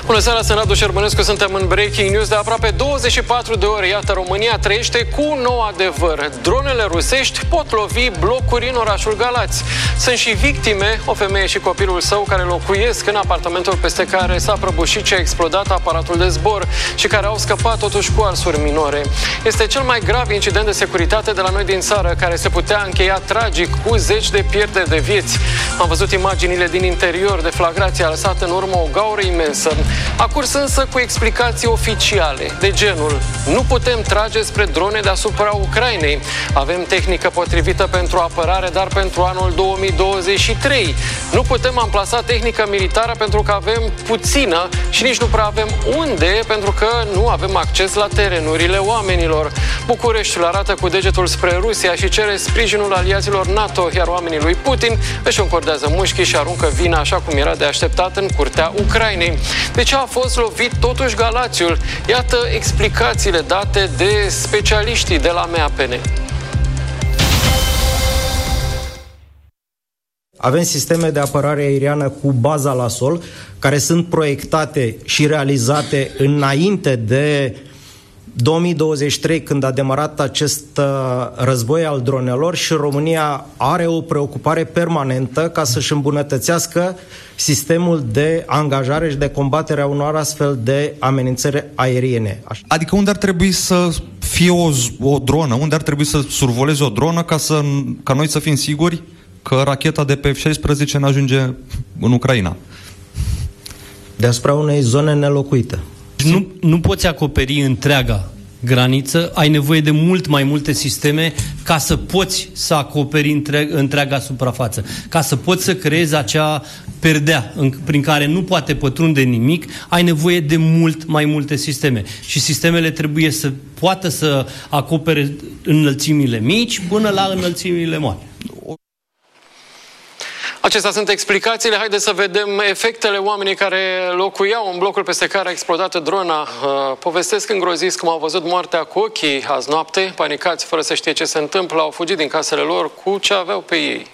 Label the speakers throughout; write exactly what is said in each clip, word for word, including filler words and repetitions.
Speaker 1: Bună seara, sunt Radu Șerbănescu, suntem în Breaking News. De aproape douăzeci și patru de ore, iată, România trăiește cu un nou adevăr. Dronele rusești pot lovi blocuri în orașul Galați. Sunt și victime, o femeie și copilul său, care locuiesc în apartamentul peste care s-a prăbușit și a explodat aparatul de zbor și care au scăpat totuși cu arsuri minore. Este cel mai grav incident de securitate de la noi din țară, care se putea încheia tragic cu zeci de pierderi de vieți. Am văzut imaginile din interior. Deflagrația a lăsat în urmă o gaură imensă. A curs însă cu explicații oficiale, de genul: nu putem trage spre drone deasupra Ucrainei. Avem tehnică potrivită pentru apărare, dar pentru anul două mii douăzeci și trei. Nu putem amplasa tehnică militară pentru că avem puțină și nici nu prea avem unde, pentru că nu avem acces la terenurile oamenilor. Bucureștiul arată cu degetul spre Rusia și cere sprijinul aliaților NATO, iar oamenii lui Putin își încordează mușchii și aruncă vina, așa cum era de așteptat, în curtea Ucrainei. De ce a fost lovit totuși Galațiul? Iată explicațiile date de specialiștii de la M A P N.
Speaker 2: Avem sisteme de apărare aeriană cu baza la sol, care sunt proiectate și realizate înainte de două mii douăzeci și trei, când a demarat acest uh, război al dronelor, și România are o preocupare permanentă ca să-și îmbunătățească sistemul de angajare și de combatere a unor astfel de amenințări aeriene. Așa.
Speaker 3: Adică unde ar trebui să fie o, o dronă? Unde ar trebui să survoleze o dronă ca, să, ca noi să fim siguri că racheta de pe F șaisprezece ne ajunge în Ucraina?
Speaker 2: Deasupra unei zone nelocuite.
Speaker 4: Nu, nu poți acoperi întreaga graniță, ai nevoie de mult mai multe sisteme ca să poți să acoperi între, întreaga suprafață, ca să poți să creezi acea perdea în, prin care nu poate pătrunde nimic. Ai nevoie de mult mai multe sisteme și sistemele trebuie să poată să acopere înălțimile mici până la înălțimile mari.
Speaker 1: Acestea sunt explicațiile. Haideți să vedem efectele. Oamenii care locuiau în blocul peste care a explodat drona povestesc îngroziți cum au văzut moartea cu ochii azi noapte. Panicați, fără să știe ce se întâmplă, au fugit din casele lor cu ce aveau pe ei.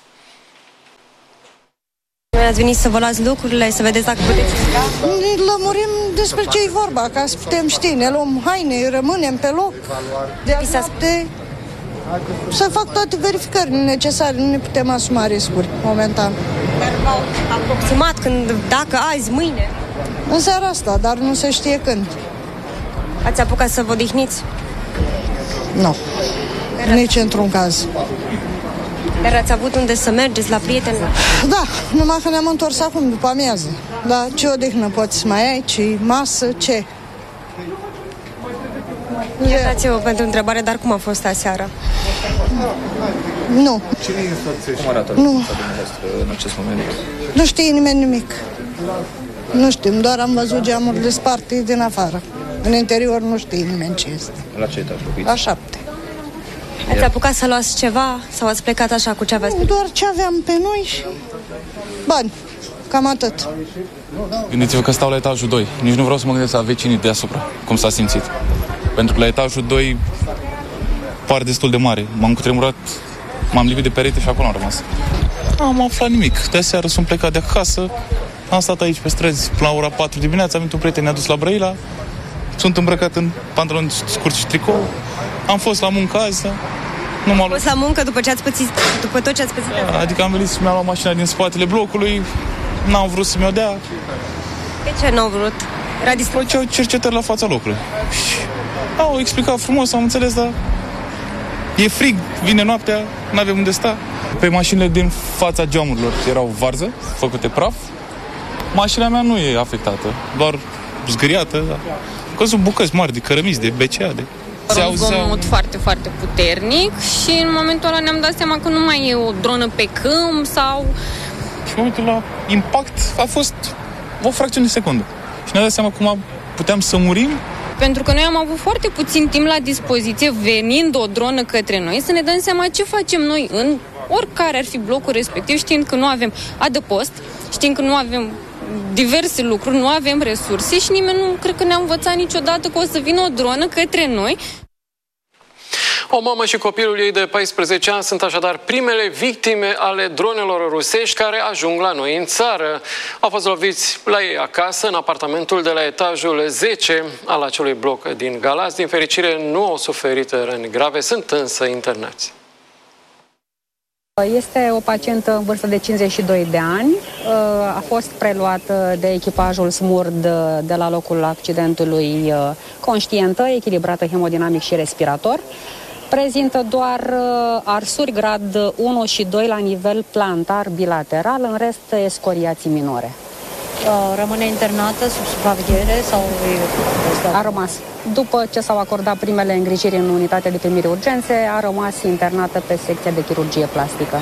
Speaker 5: Ați venit să vă luați lucrurile, să vedeți dacă puteți.
Speaker 6: Ne lămurim despre ce e vorba, ca să putem ști. Ne luăm haine, rămânem pe loc. De de... Să fac toate verificările necesare, nu ne putem asuma riscuri momentan.
Speaker 5: Dar v-au aproximat când, dacă azi, mâine?
Speaker 6: În seara asta, dar nu se știe când.
Speaker 5: Ați apucat să vă odihniți?
Speaker 6: Nu, nici într-un caz.
Speaker 5: Dar ați avut unde să mergeți, la prieteni?
Speaker 6: Da, numai că ne-am întors acum, după amiază. Dar ce odihnă poți mai ai, ce masă, ce?
Speaker 5: Iertați-vă pentru întrebare, dar cum a fost aseară?
Speaker 6: Nu.
Speaker 7: Cine e însoțește? Cum arată
Speaker 6: nu.
Speaker 7: în acest moment?
Speaker 6: Nu știe nimeni nimic. Nu știm, doar am văzut geamurile sparte din afară. În interior nu știe nimeni ce este.
Speaker 7: La ce etaj locuiți?
Speaker 6: La șapte.
Speaker 5: Ați apucat să luați ceva sau ați plecat așa cu ce aveați?
Speaker 6: Doar ce aveam pe noi și bani. Cam atât.
Speaker 8: Gândiți-vă că stau la etajul doi. Nici nu vreau să mă gândesc la vecinii deasupra, cum s-a simțit. Pentru că la etajul doi pare destul de mare. M-am cutremurat, m-am lipit de perete și acolo am rămas. Nu am aflat nimic. De seară sunt plecat de acasă, am stat aici pe străzi până la ora patru dimineața, am venit un prieten, ne-a dus la Brăila, sunt îmbrăcat în pantaloni scurți și tricou, am fost la muncă azi, nu m-a luat.
Speaker 5: Fost la muncă după ce ați pățit, după tot ce ați pățit?
Speaker 8: Adică am venit să mi-a luat mașina din spatele blocului, n-au vrut să mi-o dea.
Speaker 5: De ce n-au vrut? Era distrus.
Speaker 8: Făceau cercetări la fața locului. Au explicat frumos, am înțeles, dar e frig, vine noaptea, n-avem unde sta. Pe mașinile din fața geamurilor erau varză, făcute praf. Mașina mea nu e afectată, doar zgâriată. Da. Căzut bucăți mari de cărămizi, de B C A. De...
Speaker 9: Un zgomot foarte, foarte puternic și în momentul ăla ne-am dat seama că nu mai e o dronă pe câmp sau...
Speaker 8: Și în momentul la impact a fost o fracțiune de secundă. Și ne-am dat seama cum puteam să murim.
Speaker 9: Pentru că noi am avut foarte puțin timp la dispoziție, venind o dronă către noi, să ne dăm seama ce facem noi în oricare ar fi blocul respectiv, știind că nu avem adăpost, știind că nu avem diverse lucruri, nu avem resurse și nimeni nu cred că ne-a învățat niciodată că o să vină o dronă către noi.
Speaker 1: O mamă și copilul ei de paisprezece ani sunt așadar primele victime ale dronelor rusești care ajung la noi în țară. Au fost loviți la ei acasă, în apartamentul de la etajul zece al acelui bloc din Galați. Din fericire nu au suferit răni grave, sunt însă internați.
Speaker 10: Este o pacientă în vârstă de cincizeci și doi de ani. A fost preluată de echipajul SMURD de la locul accidentului conștientă, echilibrată hemodinamic și respirator. Prezintă doar arsuri grad unu și doi la nivel plantar bilateral, în rest escoriații minore.
Speaker 5: Rămâne internată sub supraveghere sau...
Speaker 10: A rămas. După ce s-au acordat primele îngrijiri în unitatea de primire urgențe, a rămas internată pe secția de chirurgie plastică.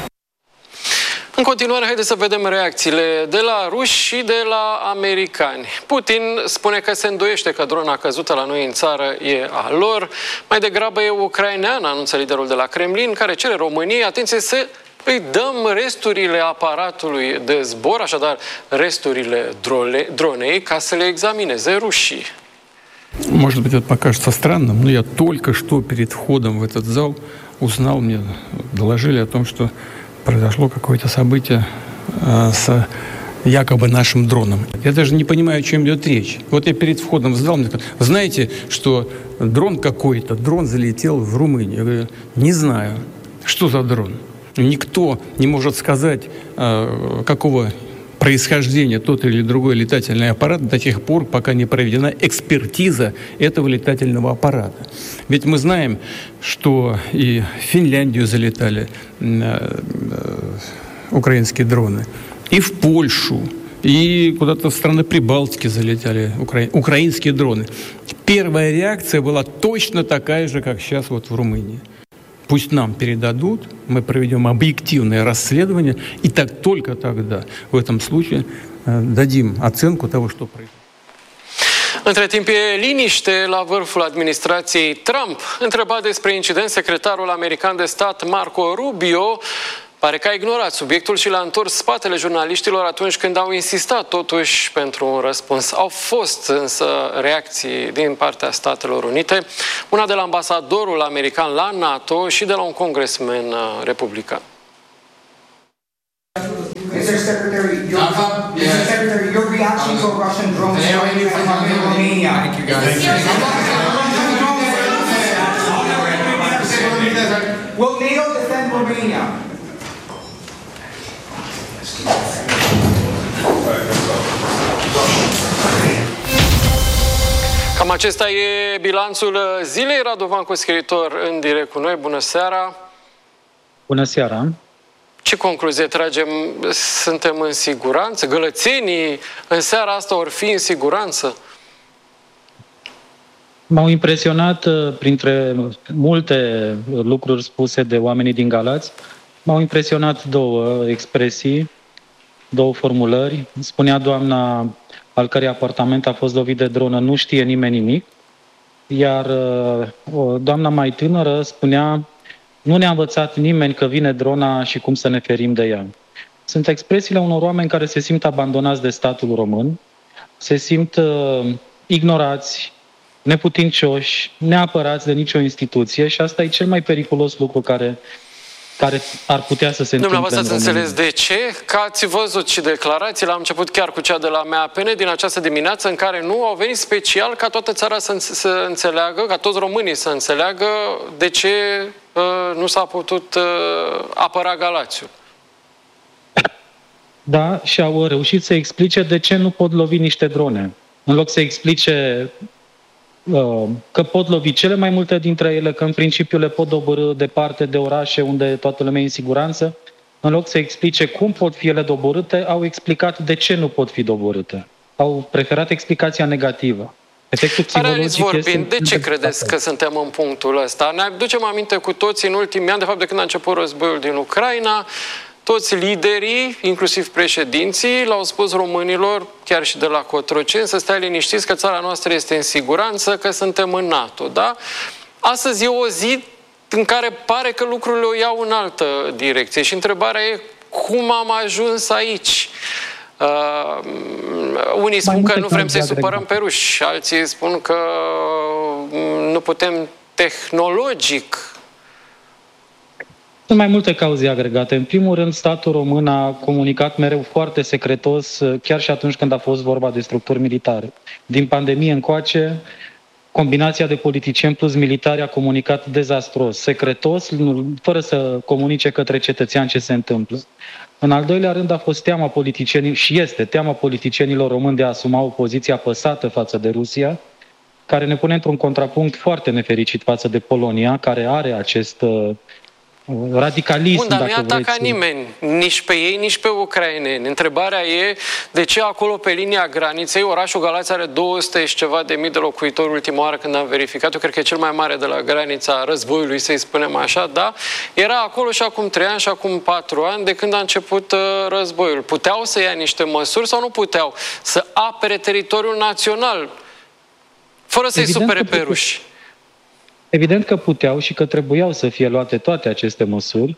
Speaker 1: În continuare, haideți să vedem reacțiile de la ruși și de la americani. Putin spune că se îndoiește că drona căzută la noi în țară e a lor. Mai degrabă e ucraineană, anunță liderul de la Kremlin, care cere României, atenție, să îi dăm resturile aparatului de zbor, așadar resturile drole, dronei, ca să le examineze rușii.
Speaker 11: Может быть, это покажется странным, но я только что перед входом в этот зал узнал, мне доложили о том, что произошло какое-то событие э, с якобы нашим дроном. Я даже не понимаю, о чем идет речь. Вот я перед входом в зал, мне сказали, знаете, что дрон какой-то, дрон залетел в Румынию. Я говорю, не знаю, что за дрон. Никто не может сказать, э, какого происхождения тот или другой летательный аппарат до тех пор, пока не проведена экспертиза этого летательного аппарата. Ведь мы знаем, что и в Финляндию залетали э, э, украинские дроны, и в Польшу, и куда-то в страны Прибалтики залетали укра... украинские дроны. Первая реакция была точно такая же, как сейчас вот в Румынии. Пусть нам передадут, мы проведем объективное расследование, и так только тогда, в этом случае, дадим оценку того, что происходит.
Speaker 1: Între timp e liniște la vârful administrației Trump. Întrebat despre incident, secretarul american de stat Marco Rubio pare că a ignorat subiectul și l-a întors spatele jurnaliștilor atunci când au insistat totuși pentru un răspuns. Au fost însă reacții din partea Statelor Unite, una de la ambasadorul american la NATO și de la un congresmen republican.
Speaker 12: mister Secretary, your, mister Secretary, your reaction to a Russian drone strike in Romania. Thank you, guys. Will NATO defend Romania?
Speaker 1: Cam acesta e bilanțul zilei. Radu Vancu, scriitor, în direct cu noi. Bună seara!
Speaker 13: Bună seara!
Speaker 1: Ce concluzie tragem? Suntem în siguranță? Gălățenii în seara asta or fi în siguranță?
Speaker 13: M-au impresionat, printre multe lucruri spuse de oamenii din Galați, m-au impresionat două expresii, două formulări. Spunea doamna al cărei apartament a fost lovit de dronă, nu știe nimeni nimic, iar o doamna mai tânără spunea, nu ne-a învățat nimeni că vine drona și cum să ne ferim de ea. Sunt expresiile unor oameni care se simt abandonați de statul român, se simt uh, ignorați, neputincioși, neapărați de nicio instituție și asta e cel mai periculos lucru care, care ar putea să se întâmple în România.
Speaker 1: Dumneavoastră ați înțeles de ce? Că ați văzut și declarațiile, am început chiar cu cea de la M A P N din această dimineață, în care nu au venit special ca toată țara să, să înțeleagă, ca toți românii să înțeleagă de ce uh, nu s-a putut uh, apăra Galațiul.
Speaker 13: Da, și au reușit să explice de ce nu pot lovi niște drone. În loc să explice uh, că pot lovi cele mai multe dintre ele, că în principiu le pot doborî departe de orașe unde toată lumea e în siguranță, în loc să explice cum pot fi ele doborâte, au explicat de ce nu pot fi doborâte. Au preferat explicația negativă. Efectul psihologic
Speaker 1: vorbind, de ce credeți că suntem în punctul ăsta? Ne aducem aminte cu toții în ultimii ani, de fapt de când a început războiul din Ucraina, toți liderii, inclusiv președinții, l-au spus românilor, chiar și de la Cotroceni, să stai liniștiți că țara noastră este în siguranță, că suntem în NATO, da? Astăzi e o zi în care pare că lucrurile o iau în altă direcție și întrebarea e cum am ajuns aici? Uh, unii spun că nu vrem să-i supărăm pe ruși, alții spun că nu putem tehnologic
Speaker 13: Sunt mai multe cauze agregate. În primul rând, statul român a comunicat mereu foarte secretos, chiar și atunci când a fost vorba de structuri militare. Din pandemie încoace, combinația de politicieni plus militari a comunicat dezastruos, secretos, fără să comunice către cetățean ce se întâmplă. În al doilea rând a fost teama politicienilor, și este teama politicienilor români de a asuma o poziție apăsată față de Rusia, care ne pune într-un contrapunct foarte nefericit față de Polonia, care are acest uh, radicalism.
Speaker 1: Bun, dar nu
Speaker 13: dacă
Speaker 1: i-a atacat
Speaker 13: vreți.
Speaker 1: nimeni, nici pe ei, nici pe ucraineni. Întrebarea e de ce acolo pe linia graniței, orașul Galați are două sute și ceva de mii de locuitori ultima oară când am verificat, eu cred că e cel mai mare de la granița războiului, să-i spunem așa, da? Era acolo și acum trei ani și acum patru ani de când a început uh, războiul. Puteau să ia niște măsuri sau nu puteau să apere teritoriul național fără să-i supere pe ruși?
Speaker 13: Evident că puteau și că trebuiau să fie luate toate aceste măsuri,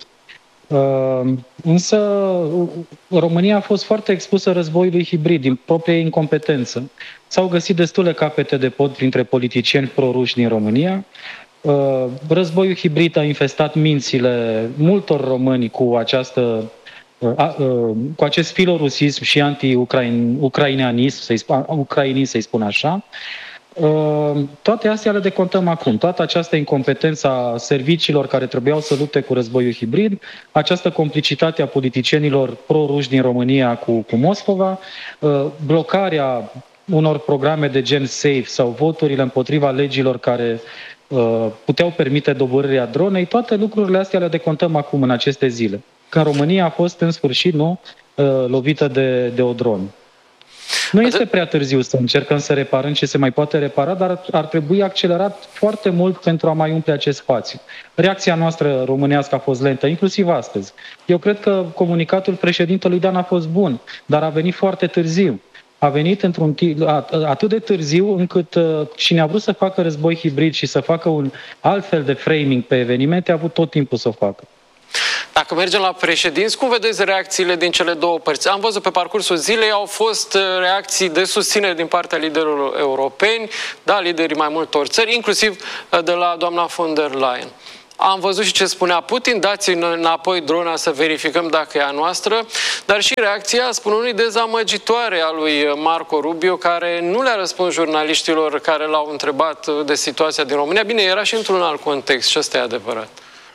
Speaker 13: însă România a fost foarte expusă războiului hibrid din propria incompetență. S-au găsit destule capete de pod printre politicieni proruși din România. Războiul hibrid a infestat mințile multor români cu această cu acest filorusism și anti-ucraineanism, să-i spun, ucrainism, să-i spun așa. Toate astea le decontăm acum. Toată această incompetență a serviciilor care trebuiau să lupte cu războiul hibrid, această complicitate a politicienilor pro-ruși din România cu, cu Moscova, blocarea unor programe de gen SAFE sau voturile împotriva legilor care puteau permite doborârea dronei, toate lucrurile astea le decontăm acum în aceste zile. Când România a fost în sfârșit nu lovită de, de o dronă. Nu este prea târziu să încercăm să reparăm ce se mai poate repara, dar ar trebui accelerat foarte mult pentru a mai umple acest spațiu. Reacția noastră românească a fost lentă, inclusiv astăzi. Eu cred că comunicatul președintelui Dan a fost bun, dar a venit foarte târziu. A venit într-un atât de târziu încât cine a vrut să facă război hibrid și să facă un alt fel de framing pe evenimente a avut tot timpul să o facă.
Speaker 1: Dacă mergem la președinți, cum vedeți reacțiile din cele două părți? Am văzut pe parcursul zilei, au fost reacții de susținere din partea liderilor europeni, da, liderii mai multor țări, inclusiv de la doamna von der Leyen. Am văzut și ce spunea Putin, dați înapoi drona să verificăm dacă e a noastră, dar și reacția, spun unii, dezamăgitoare a lui Marco Rubio, care nu le-a răspuns jurnaliștilor care l-au întrebat de situația din România. Bine, era și într-un alt context și ăsta e adevărat.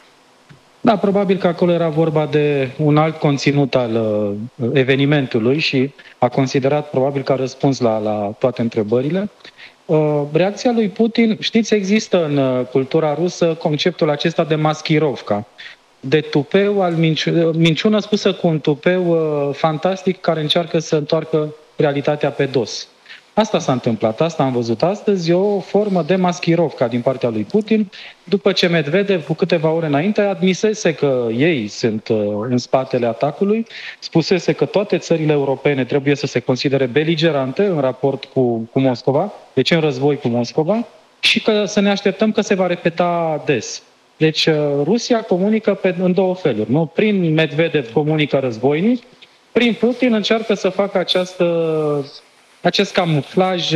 Speaker 13: Da, probabil că acolo era vorba de un alt conținut al uh, evenimentului și a considerat probabil că a răspuns la, la toate întrebările. Uh, reacția lui Putin, știți, există în uh, cultura rusă conceptul acesta de maskirovka, de tupeu, al minciu- minciună spusă cu un tupeu uh, fantastic care încearcă să întoarcă realitatea pe dos. Asta s-a întâmplat, asta am văzut astăzi, e o formă de maskirovka din partea lui Putin, după ce Medvedev, cu câteva ore înainte, admisese că ei sunt uh, în spatele atacului, spusese că toate țările europene trebuie să se considere beligerante în raport cu, cu Moscova, deci în război cu Moscova, și că să ne așteptăm că se va repeta des. Deci uh, Rusia comunică pe, în două feluri, nu? Prin Medvedev comunică războinic, prin Putin încearcă să facă această... acest camuflaj,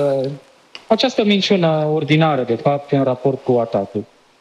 Speaker 13: această minciună ordinară, de fapt, în raport cu atacul.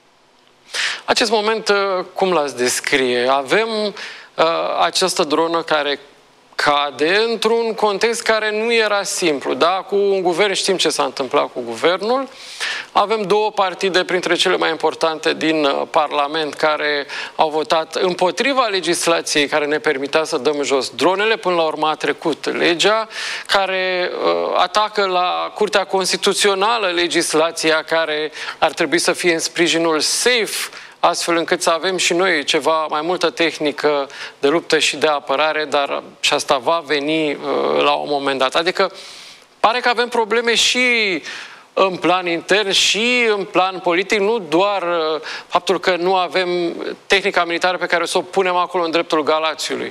Speaker 1: Acest moment, cum l-ați descrie? Avem uh, această dronă care cade într-un context care nu era simplu. Da? Cu un guvern știm ce s-a întâmplat cu guvernul. Avem două partide printre cele mai importante din Parlament care au votat împotriva legislației care ne permitea să dăm jos dronele. Până la urmă a trecut legea care uh, atacă la Curtea Constituțională legislația care ar trebui să fie în sprijinul SAFE, astfel încât să avem și noi ceva mai multă tehnică de luptă și de apărare, dar și asta va veni uh, la un moment dat. Adică pare că avem probleme și în plan intern și în plan politic, nu doar uh, faptul că nu avem tehnica militară pe care să o punem acolo în dreptul Galațiului.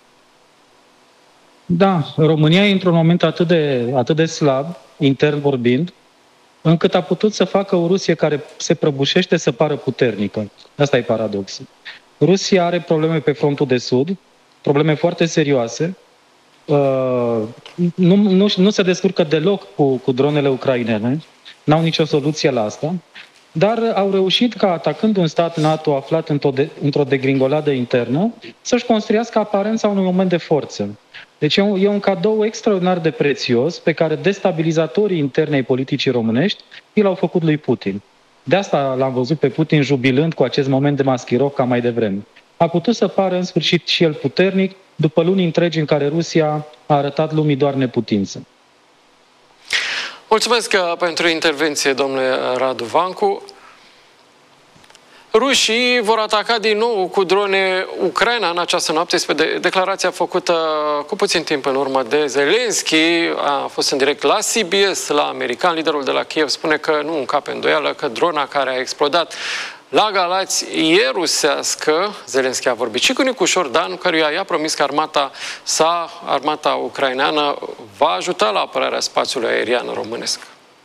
Speaker 13: Da, România e într-un moment atât de, atât de slab, intern vorbind, încât a putut să facă o Rusie care se prăbușește să pară puternică. Asta e paradoxul. Rusia are probleme pe frontul de sud, probleme foarte serioase, uh, nu, nu, nu se descurcă deloc cu, cu dronele ucrainene, n-au nicio soluție la asta. dar au reușit ca, atacând un stat NATO aflat într-o, de, într-o degringoladă internă, să-și construiască aparența unui moment de forță. Deci e un, e un cadou extraordinar de prețios pe care destabilizatorii internei politicii românești i l-au făcut lui Putin. De asta l-am văzut pe Putin jubilând cu acest moment de Maschirovca mai devreme. A putut să pară în sfârșit și el puternic după luni întregi în care Rusia a arătat lumii doar neputință.
Speaker 1: Mulțumesc pentru intervenție, domnule Radu Vancu. Rușii vor ataca din nou cu drone Ucraina în această noapte. Este declarația făcută cu puțin timp în urmă de Zelensky. A fost în direct la C B S, la american. Liderul de la Kiev spune că nu încape îndoială că drona care a explodat la Galați e rusească. Zelensky a vorbit și cu Nicușor Dan, căruia i-a promis că armata sa, armata ucraineană, va ajuta la apărarea spațiului aerian românesc.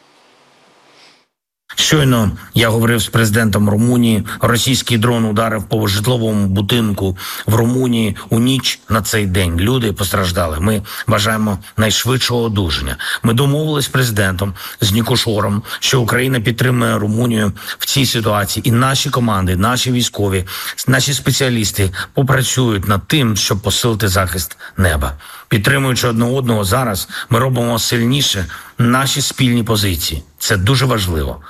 Speaker 14: Щойно я говорив з президентом Румунії, російський дрон ударив по житловому будинку в Румунії у ніч на цей день. Люди постраждали. Ми бажаємо найшвидшого одужання. Ми домовились з президентом, з Нікушором, що Україна підтримує Румунію в цій ситуації. І наші команди, наші військові, наші спеціалісти попрацюють над тим, щоб посилити захист неба. Підтримуючи одне одного зараз, ми робимо сильніше наші спільні позиції. Це дуже важливо.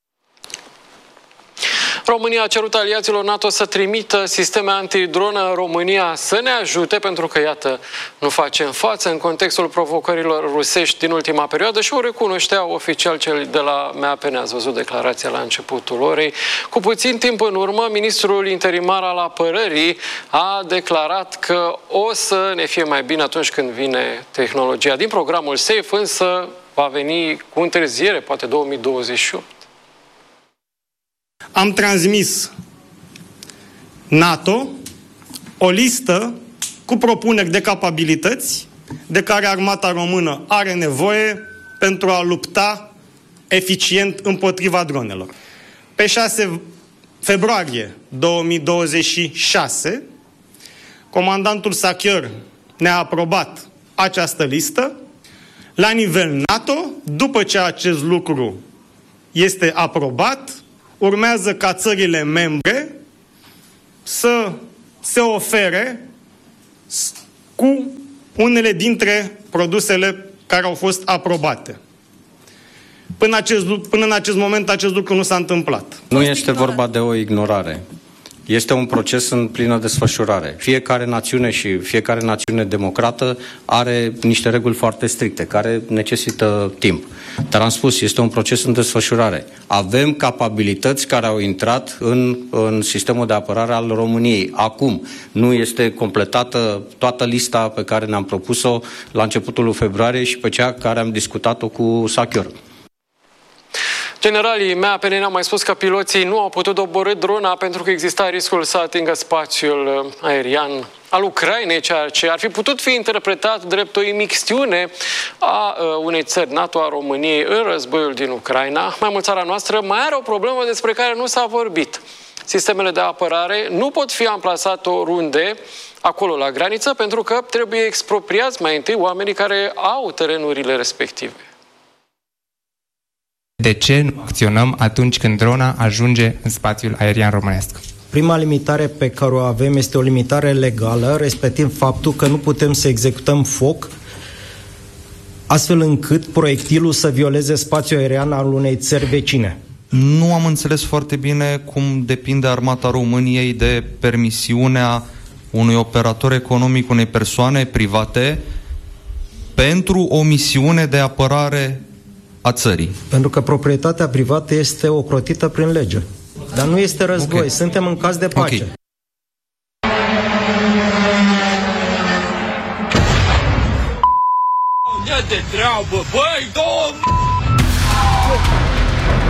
Speaker 1: România a cerut aliaților NATO să trimită sisteme antidronă în România să ne ajute, pentru că, iată, nu facem față în contextul provocărilor rusești din ultima perioadă și o recunoștea oficial cel de la M A P N. Ați văzut declarația la începutul orei. Cu puțin timp în urmă, ministrul interimar al apărării a declarat că o să ne fie mai bine atunci când vine tehnologia. Din programul SAFE, însă, va veni cu întârziere, poate două mii douăzeci și opt.
Speaker 15: Am transmis NATO o listă cu propuneri de capabilități de care armata română are nevoie pentru a lupta eficient împotriva dronelor. Pe șase februarie două mii douăzeci și șase, comandantul Sachior ne-a aprobat această listă la nivel NATO. După ce acest lucru este aprobat, urmează ca țările membre să se ofere cu unele dintre produsele care au fost aprobate. Până, acest, până în acest moment acest lucru nu s-a întâmplat.
Speaker 16: Nu este vorba de o ignorare. Este un proces în plină desfășurare. Fiecare națiune și fiecare națiune democrată are niște reguli foarte stricte, care necesită timp. Dar am spus, este un proces în desfășurare. Avem capabilități care au intrat în, în sistemul de apărare al României. Acum nu este completată toată lista pe care ne-am propus-o la începutul lui februarie și pe cea care am discutat-o cu Sachior.
Speaker 1: Generalii M A P N ne-au mai spus că piloții nu au putut doborî drona pentru că exista riscul să atingă spațiul aerian al Ucrainei, ceea ce ar fi putut fi interpretat drept o imixtiune a unei țări NATO, a României, în războiul din Ucraina. Mai mult, țara noastră mai are o problemă despre care nu s-a vorbit. Sistemele de apărare nu pot fi amplasate oriunde acolo la graniță, pentru că trebuie expropriați mai întâi oamenii care au terenurile respective.
Speaker 17: De ce nu acționăm atunci când drona ajunge în spațiul aerian românesc?
Speaker 2: Prima limitare pe care o avem este o limitare legală, respectiv faptul că nu putem să executăm foc astfel încât proiectilul să violeze spațiul aerian al unei țări vecine.
Speaker 3: Nu am înțeles foarte bine cum depinde armata României de permisiunea unui operator economic, unei persoane private, pentru o misiune de apărare a țării.
Speaker 2: Pentru că proprietatea privată este ocrotită prin lege. Dar nu este război, okay. Suntem în caz de pace. Okay.
Speaker 18: De treabă, băi, două...